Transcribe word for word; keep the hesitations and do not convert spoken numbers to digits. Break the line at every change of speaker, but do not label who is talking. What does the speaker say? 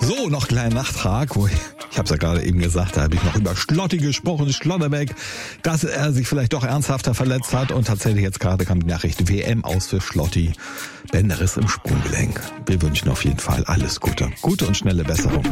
So, noch kleinen Nachtrag. Wo ich ich habe es ja gerade eben gesagt, da habe ich noch über Schlotti gesprochen, Schlotterbeck, dass er sich vielleicht doch ernsthafter verletzt hat. Und tatsächlich jetzt gerade kam die Nachricht, W M aus für Schlotti. Bänderriss im Sprunggelenk. Wir wünschen auf jeden Fall alles Gute. Gute und schnelle Besserung.